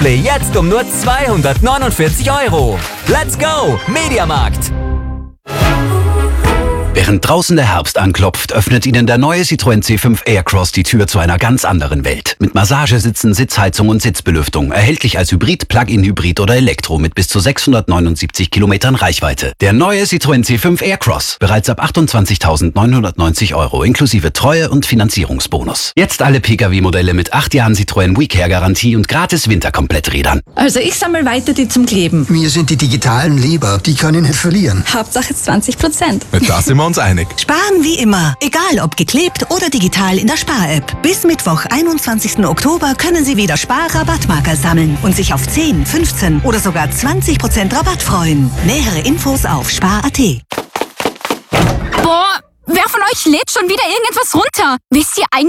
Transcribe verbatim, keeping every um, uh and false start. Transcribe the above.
Jetzt um nur zweihundertneunundvierzig Euro. Let's go, Mediamarkt! Während draußen der Herbst anklopft, öffnet Ihnen der neue Citroën C fünf Aircross die Tür zu einer ganz anderen Welt. Mit Massagesitzen, Sitzheizung und Sitzbelüftung. Erhältlich als Hybrid, Plug-in-Hybrid oder Elektro mit bis zu sechshundertneunundsiebzig Kilometern Reichweite. Der neue Citroën C fünf Aircross. Bereits ab achtundzwanzigtausendneunhundertneunzig Euro inklusive Treue- und Finanzierungsbonus. Jetzt alle Pkw-Modelle mit acht Jahren Citroën WeCare-Garantie und gratis Winterkompletträdern. Also ich sammle weiter die zum Kleben. Mir sind die digitalen lieber. Die kann ich nicht verlieren. Hauptsache zwanzig Prozent. Da sind wir uns einig. Sparen wie immer. Egal ob geklebt oder digital in der Spar-App. Bis Mittwoch, einundzwanzigsten Oktober können Sie wieder Spar-Rabattmarker sammeln und sich auf zehn, fünfzehn oder sogar zwanzig Prozent Rabatt freuen. Nähere Infos auf spar punkt at. Boah, wer von euch lädt schon wieder irgendetwas runter? Wisst ihr eigentlich,